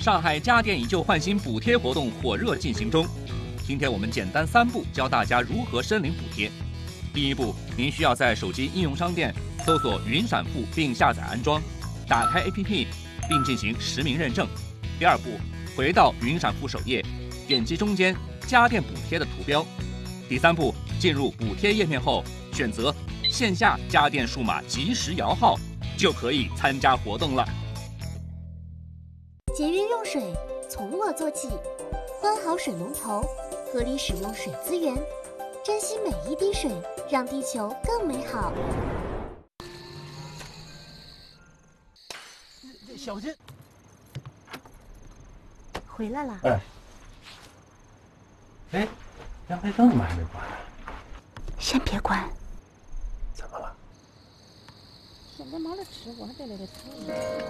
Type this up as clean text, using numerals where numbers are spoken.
上海家电以旧换新补贴活动火热进行中。今天我们简单3步教大家如何申领补贴。第一步，您需要在手机应用商店搜索云闪付并下载安装，打开 APP 并进行实名认证。第二步，回到云闪付首页，点击中间家电补贴的图标。第三步，进入补贴页面后，选择线下家电数码即时摇号，就可以参加活动了。 节约用水，从我做起，关好水龙头，合理使用水资源，珍惜每一滴水，让地球更美好。 小心！ 回来了。 哎，阳台灯怎么还没关？ 先别关。 怎么了？ 现在没得吃，我还得来点吃。